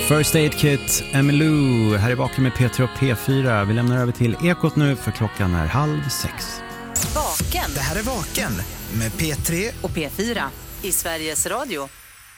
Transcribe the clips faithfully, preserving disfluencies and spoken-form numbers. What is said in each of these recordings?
First Aid Kit, Emmylou, här är Vaken med P tre och P fyra. Vi lämnar över till Ekot nu för klockan är halv sex. Vaken. Det här är Vaken med P tre och P fyra i Sveriges Radio.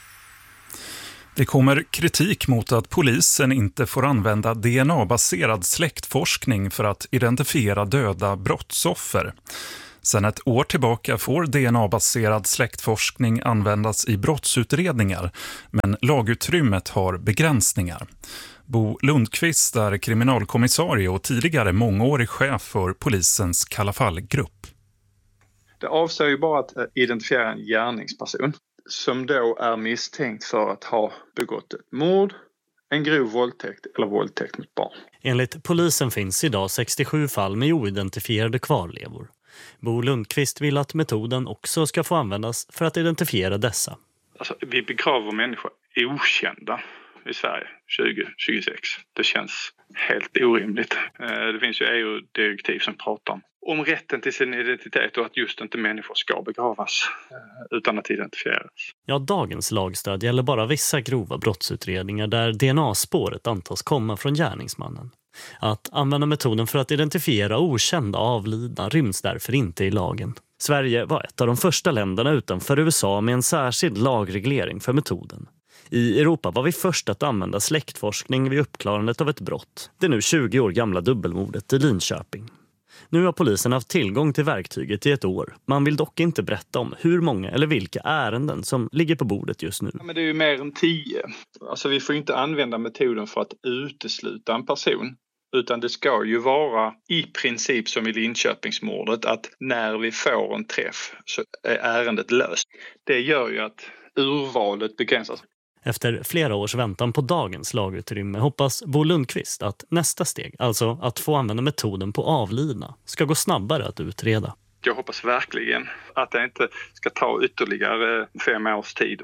Det kommer kritik mot att polisen inte får använda D N A-baserad släktforskning för att identifiera döda brottsoffer. Sedan ett år tillbaka får D N A-baserad släktforskning användas i brottsutredningar, men lagutrymmet har begränsningar. Bo Lundqvist är kriminalkommissarie och tidigare mångårig chef för polisens Kallafallgrupp. Det avser ju bara att identifiera en gärningsperson som då är misstänkt för att ha begått ett mord, en grov våldtäkt eller våldtäkt mot barn. Enligt polisen finns idag sextiosju fall med oidentifierade kvarlevor. Bo Lundqvist vill att metoden också ska få användas för att identifiera dessa. Alltså, vi begraver människor okända i Sverige tjugo tjugosex. Det känns helt orimligt. Det finns ju E U-direktiv som pratar om, om rätten till sin identitet och att just inte människor ska begravas utan att identifieras. Ja, dagens lagstöd gäller bara vissa grova brottsutredningar där D N A-spåret antas komma från gärningsmannen. Att använda metoden för att identifiera okända avlidna ryms därför inte i lagen. Sverige var ett av de första länderna utanför U S A med en särskild lagreglering för metoden. I Europa var vi först att använda släktforskning vid uppklarandet av ett brott. Det nu tjugo år gamla dubbelmordet i Linköping. Nu har polisen haft tillgång till verktyget i ett år. Man vill dock inte berätta om hur många eller vilka ärenden som ligger på bordet just nu. Ja, men det är ju mer än tio. Alltså vi får inte använda metoden för att utesluta en person. Utan det ska ju vara i princip som i Linköpingsmordet att när vi får en träff så är ärendet löst. Det gör ju att urvalet begränsas. Efter flera års väntan på dagens lagutrymme hoppas Bo Lundqvist att nästa steg, alltså att få använda metoden på avlidna, ska gå snabbare att utreda. Jag hoppas verkligen att det inte ska ta ytterligare fem års tid.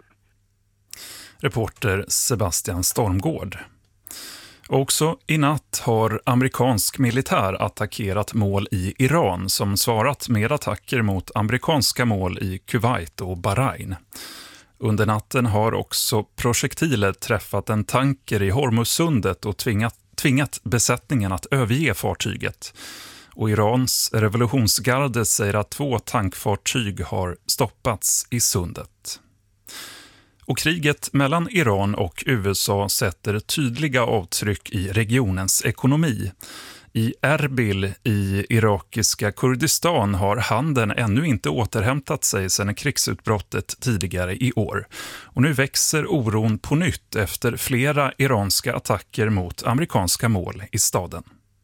Reporter Sebastian Stormgård. Också i natt har amerikansk militär attackerat mål i Iran som svarat med attacker mot amerikanska mål i Kuwait och Bahrain. Under natten har också projektiler träffat en tanker i Hormuzsundet och tvingat, tvingat besättningen att överge fartyget. Och Irans revolutionsgarde säger att två tankfartyg har stoppats i sundet. Och kriget mellan Iran och U S A sätter tydliga avtryck i regionens ekonomi. I Erbil i irakiska Kurdistan har handeln ännu inte återhämtat sig sedan krigsutbrottet tidigare i år. Och nu växer oron på nytt efter flera iranska attacker mot amerikanska mål i staden.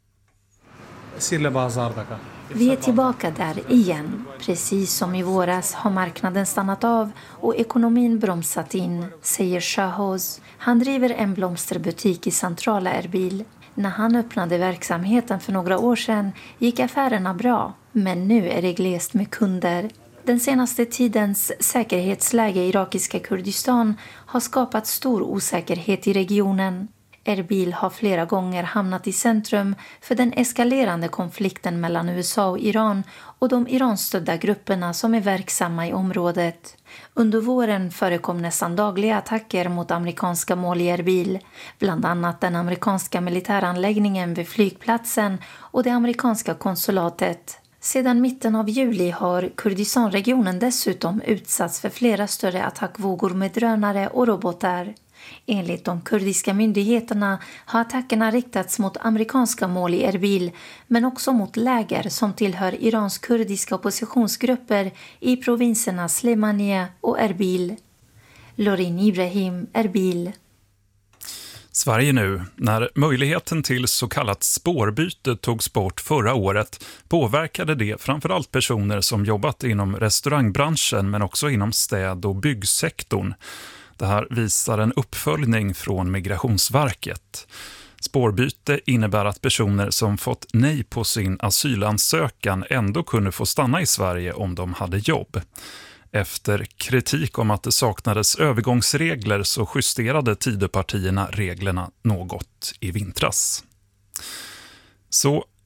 Vi är tillbaka där igen. Precis som i våras har marknaden stannat av och ekonomin bromsat in, säger Shahoz. Han driver en blomsterbutik i centrala Erbil. När han öppnade verksamheten för några år sedan gick affärerna bra, men nu är det glest med kunder. Den senaste tidens säkerhetsläge i irakiska Kurdistan har skapat stor osäkerhet i regionen. Erbil har flera gånger hamnat i centrum för den eskalerande konflikten mellan U S A och Iran och de Iran-stödda grupperna som är verksamma i området. Under våren förekom nästan dagliga attacker mot amerikanska mål i Erbil, bland annat den amerikanska militäranläggningen vid flygplatsen och det amerikanska konsulatet. Sedan mitten av juli har Kurdistan-regionen dessutom utsatts för flera större attackvågor med drönare och robotar. Enligt de kurdiska myndigheterna har attackerna riktats mot amerikanska mål i Erbil, men också mot läger som tillhör Irans kurdiska oppositionsgrupper i provinserna Slemania och Erbil. Lorin Ibrahim, Erbil. Sverige nu. När möjligheten till så kallat spårbyte togs bort förra året påverkade det framförallt personer som jobbat inom restaurangbranschen men också inom städ- och byggsektorn. Det här visar en uppföljning från Migrationsverket. Spårbyte innebär att personer som fått nej på sin asylansökan ändå kunde få stanna i Sverige om de hade jobb. Efter kritik om att det saknades övergångsregler så justerade Tidöpartierna reglerna något i vintras. Så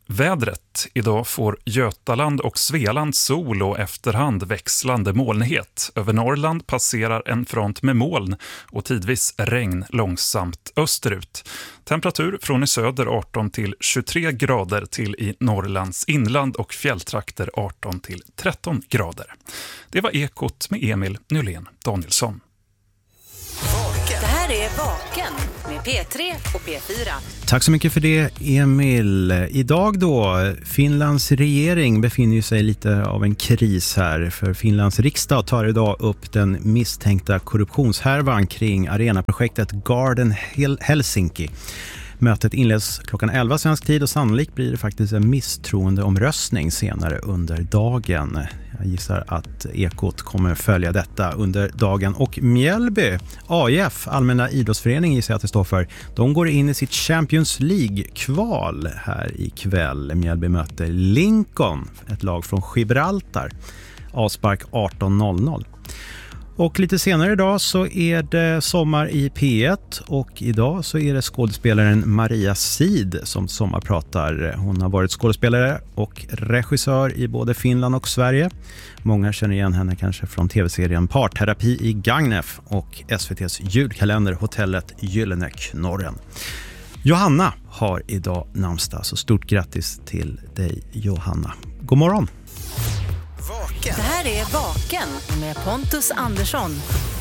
Vädret. Idag får Götaland och Svealand sol och efterhand växlande molnighet. Över Norrland passerar en front med moln och tidvis regn långsamt österut. Temperatur från i söder arton till tjugotre grader till i Norrlands inland och fjälltrakter arton till tretton grader. Det var Ekot med Emil Nylén Danielsson. Det här är Vaken med P tre och P fyra. Tack så mycket för det, Emil. Idag då, Finlands regering befinner sig lite av en kris här. För Finlands riksdag tar idag upp den misstänkta korruptionshärvan kring arenaprojektet Garden Helsinki. Mötet inleds klockan elva svensk tid och sannolikt blir det faktiskt en misstroendeomröstning senare under dagen. Jag gissar att Ekot kommer följa detta under dagen. Och Mjällby, A I F, Allmänna idrottsförening gissar jag att det står för, de går in i sitt Champions League-kval här ikväll. Mjällby möter Lincoln, ett lag från Gibraltar. Avspark arton noll noll. Och lite senare idag så är det sommar i P ett och idag så är det skådespelaren Maria Sid som sommarpratar. Hon har varit skådespelare och regissör i både Finland och Sverige. Många känner igen henne kanske från tv-serien Parterapi i Gagnef och S V T:s ljudkalender Hotellet Gyllene Knorren. Johanna har idag namnsdag, så stort grattis till dig Johanna. God morgon! Det här är Vaken med Pontus Andersson.